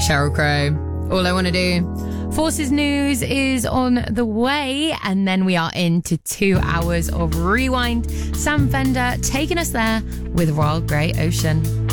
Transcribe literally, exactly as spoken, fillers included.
Sheryl Crow. All I Want to Do. Forces News is on the way, and then we are into two hours of Rewind. Sam Fender taking us there with Royal Grey Ocean.